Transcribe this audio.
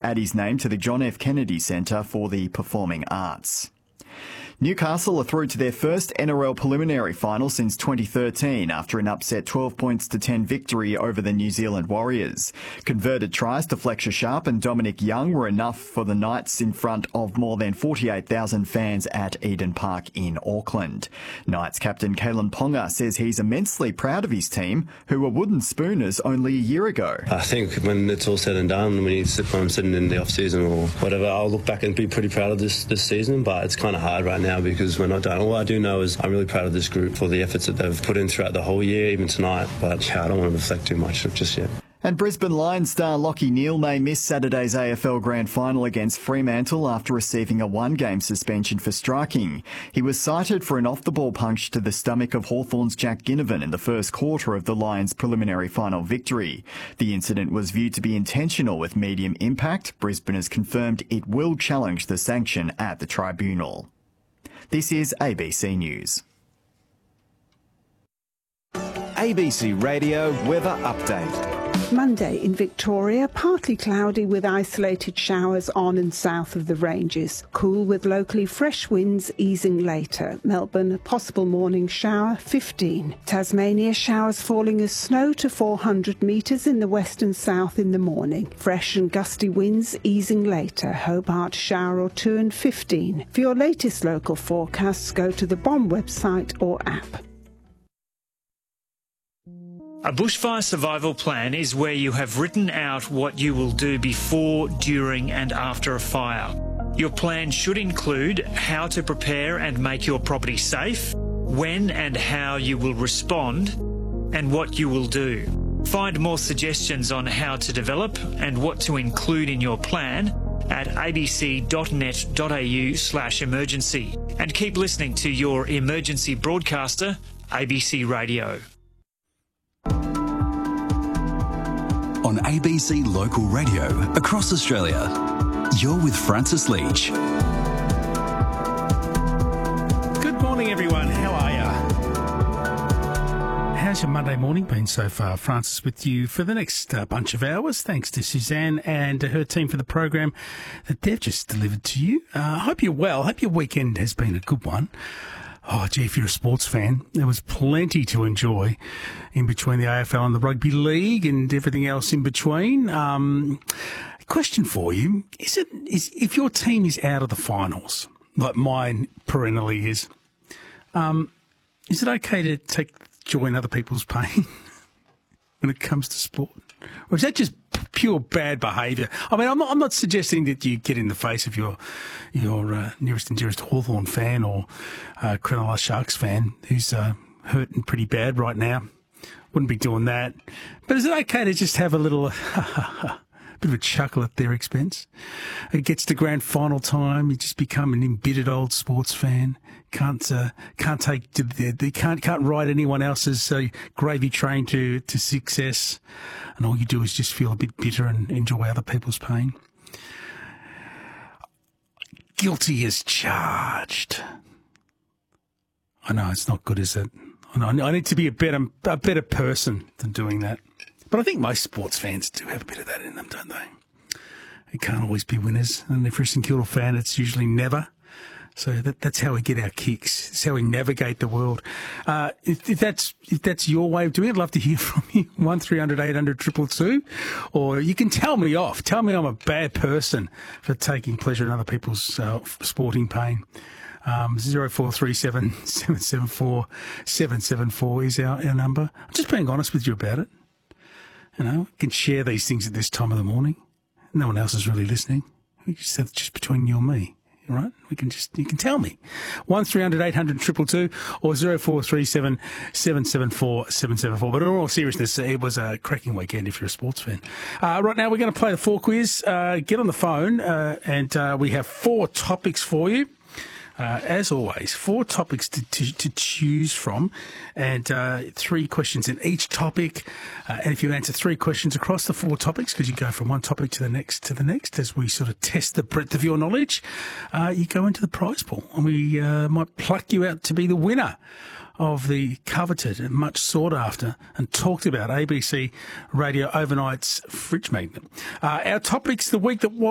add his name to the John F. Kennedy Centre for the Performing Arts. Newcastle are through to their first NRL preliminary final since 2013 after an upset 12 points to 10 victory over the New Zealand Warriors. Converted tries to Fletcher Sharp and Dominic Young were enough for the Knights in front of more than 48,000 fans at Eden Park in Auckland. Knights captain Kalen Ponga says he's immensely proud of his team, who were wooden spooners only a year ago. I think when it's all said and done, when I'm sitting in the off-season or whatever, I'll look back and be pretty proud of this season, but it's kind of hard right now because we're not done. All I do know is I'm really proud of this group for the efforts that they've put in throughout the whole year, even tonight. But I don't want to reflect too much just yet. And Brisbane Lions star Lachie Neale may miss Saturday's AFL Grand Final against Fremantle after receiving a one-game suspension for striking. He was cited for an off-the-ball punch to the stomach of Hawthorn's Jack Ginnivan in the first quarter of the Lions' preliminary final victory. The incident was viewed to be intentional with medium impact. Brisbane has confirmed it will challenge the sanction at the tribunal. This is ABC News. ABC Radio Weather Update. Monday in Victoria, partly cloudy with isolated showers on and south of the ranges. Cool with locally fresh winds easing later. Melbourne, a possible morning shower, 15. Tasmania, showers falling as snow to 400 metres in the west and south in the morning. Fresh and gusty winds easing later. Hobart, shower or two and 15. For your latest local forecasts, go to the BOM website or app. A bushfire survival plan is where you have written out what you will do before, during and after a fire. Your plan should include how to prepare and make your property safe, when and how you will respond, and what you will do. Find more suggestions on how to develop and what to include in your plan at abc.net.au/emergency. And keep listening to your emergency broadcaster, ABC Radio. On ABC Local Radio across Australia, you're with Francis Leach. Good morning, everyone. How are you? How's your Monday morning been so far? Francis with you for the next bunch of hours. Thanks to Suzanne and her team for the program that they've just delivered to you. Hope you're well. Hope your weekend has been a good one. Oh, gee, if you're a sports fan, there was plenty to enjoy in between the AFL and the Rugby League and everything else in between. Question for you, is if your team is out of the finals, like mine perennially is it okay to take joy in other people's pain when it comes to sport? Or is that just pure bad behaviour? I mean, I'm not suggesting that you get in the face of your nearest and dearest Hawthorn fan or Cronulla Sharks fan who's hurting pretty bad right now. Wouldn't be doing that. But is it okay to just have a little bit of a chuckle at their expense? It gets to grand final time, you just become an embittered old sports fan. Can't ride anyone else's gravy train to success, and all you do is just feel a bit bitter and enjoy other people's pain. Guilty as charged. I know it's not good, is it? I need to be a better person than doing that. But I think most sports fans do have a bit of that in them, don't they? They can't always be winners, and if you're a St Kilda fan, it's usually never. So that's how we get our kicks. It's how we navigate the world. If that's your way of doing it, I'd love to hear from you. 1300 800 222, or you can tell me off. Tell me I'm a bad person for taking pleasure in other people's sporting pain. 0437 774 774 is our number. I'm just being honest with you about it. You know, we can share these things at this time of the morning. No one else is really listening. It's just between you and me. Right? You can tell me. 1300 800 222 or 0437 774 774. But in all seriousness, it was a cracking weekend if you're a sports fan. Right now, we're going to play the 4 quiz. Get on the phone, and we have 4 topics for you. As always, 4 topics to choose from, and 3 questions in each topic. And if you answer 3 questions across the 4 topics, because you go from one topic to the next, as we sort of test the breadth of your knowledge, you go into the prize pool, and we might pluck you out to be the winner of the coveted and much sought after and talked about ABC Radio Overnight's Fridge Magnet. Our topics the week that was.